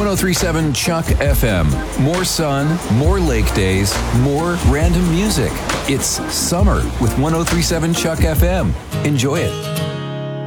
1037 Chuck FM. More sun, more lake days, more random music. It's summer with 1037 Chuck FM. Enjoy it.